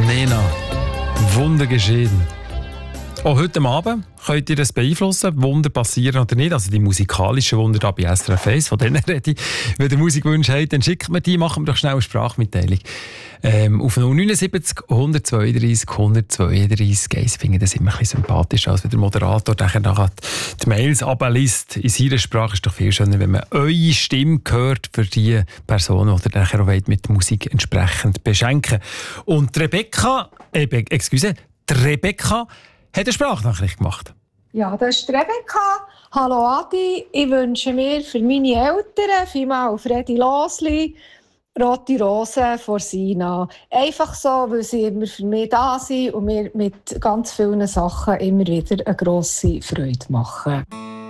Nena, Wunder geschehen. Auch heute Abend könnt ihr das beeinflussen, Wunder passieren oder nicht. Also die musikalischen Wunder da bei SRF 1, von denen rede ich. Wenn ihr Musikwünsche habt, dann schickt mir die, machen wir doch schnell eine Sprachmitteilung. Auf 079 132 132. Ich finde das immer ein bisschen sympathisch, als wenn der Moderator nachher die Mails abliest. In seiner Sprache ist doch viel schöner, wenn man eure Stimme hört für die Person, die ihr nachher auch mit Musik entsprechend beschenken. Und Rebecca hat eine Sprachnachricht gemacht. Ja, das ist Rebecca. Hallo Adi, ich wünsche mir für meine Eltern vielmal Fredi Losli «Rote Rosen» von Sina. Einfach so, weil sie immer für mich da sind und mir mit ganz vielen Sachen immer wieder eine grosse Freude machen.